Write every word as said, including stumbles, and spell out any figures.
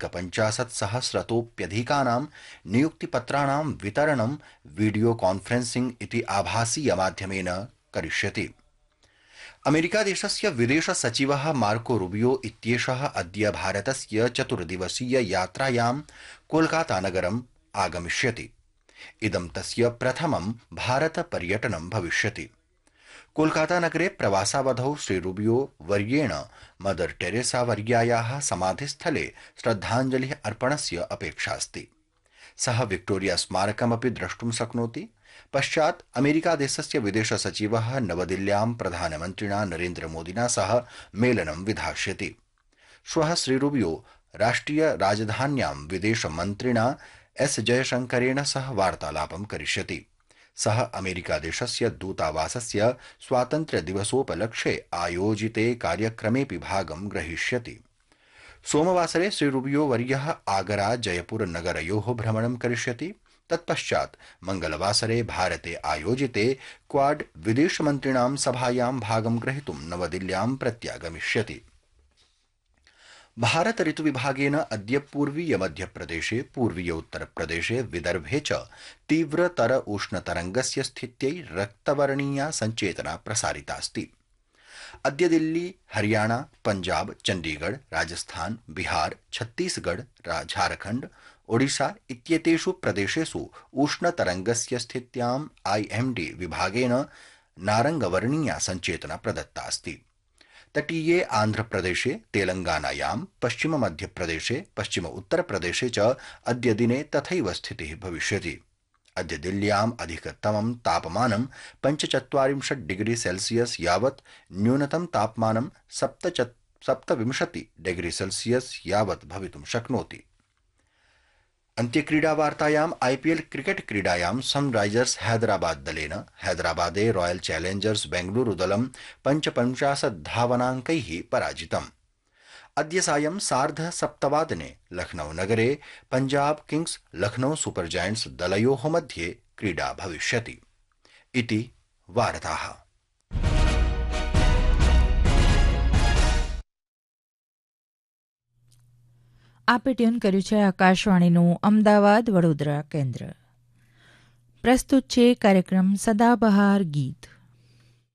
नवत्यधिकपञ्चाशत्सहस्रतोऽप्यधिकानां नियुक्तिपत्राणां वितरणं video conferencing इति आभासीयमाध्यमेन करिष्यति। अमेरिकादेशस्य विदेश सचिवः मार्को रूबियो इत्येषः अद्य भारतस्य चतुर्दिवसीय यात्रायां कोलकातानगरम् आगमिष्यति। इदं तस्य प्रथमं भारत पर्यटनं भविष्यति। कोलकातानगरे प्रवासावधौ श्री रूबियो वर्येण मदर टेरेसा वर्यायाः समाधिस्थले श्रद्धाञ्जलिः अर्पणस्य अपेक्षास्ति। सः विक्टोरिया स्मारकमपि द्रष्टुं शक्नोति। पश्चात् अमेरिकादेशस्य विदेश सचिवः नवदिल्ल्यां प्रधानमन्त्रिणा नरेन्द्रमोदिना सह मेलनं विधास्यति। श्वः श्री रूबियो राष्ट्रिय राजधान्यां विदेशमन्त्रिणा एस जयशंकरेण सह वार्तालापं करिष्यति। सः अमेरिकादेशस्य दूतावासस्य स्वातन्त्र्यदिवसोपलक्ष्ये आयोजिते कार्यक्रमेऽपि भागं ग्रहीष्यति। सोमवासरे श्री रूबियो वर्यः आगरा जयपुर नगरयोः भ्रमणं करिष्यति। तत्पश्चात् मंगलवासरे भारते आयोजिते क्वाड विदेशमन्त्रिणां सभायां भागं ग्रहीतुं नवदिल्ल्यां प्रत्यागमिष्यति। भारत ऋतुविभागेन अद्य पूर्वीय मध्यप्रदेशे पूर्वीय उत्तरप्रदेशे विदर्भे च तीव्रतर उष्णतरंगस्य स्थित्यै रक्तवर्णीया संचेतना प्रसारितास्ति। अद्य दिल्ली, हरियाणा, पंजाब, चंडीगढ़, राजस्थान, बिहार, छत्तीसगढ़, झारखंड, ओडिशा इत्येतेषु प्रदेशेषु उष्णतरंगस्य स्थित्याम् आईएमडी विभागेन नारंगवर्णीया संचेतना प्रदत्ता अस्ति। तटीये आंध्रप्रदेशे, तेलंगानायां, पश्चिम मध्यप्रदेशे, पश्चिम उत्तरप्रदेशे च अद्य दिने तथैव स्थितिः भविष्यति। अद्य दिल्ल्याम् अधिकतमं तापमानं पञ्चचत्वारिंशत् डिग्री सेल्सियस् यावत्, न्यूनतम तापमानं सप्तविंशति डिग्री सेल्सियस् यावत् भवितुं शक्नोति। अन्त्यक्रीडावार्तायाम् आईपीएल क्रिकेट क्रीडायां सनराइजर्स हैदराबाद दलेन हैदराबादे रॉयल चैलेंजर्स बेंगलुरु दलं पञ्चपञ्चाशत् धावनाङ्कैः पराजितम्। अद्य सायं सार्ध सप्तवादने लखनऊ नगरे Punjab Kings Lucknow super giants दलयोः मध्ये क्रीडा भविष्यति। इति वार्ताः। આપે ટ્યુન કર્યું છે આકાશવાણીનું અમદાવાદ વડોદરા કેન્દ્ર. પ્રસ્તુત છે કાર્યક્રમ સદાબહાર ગીત.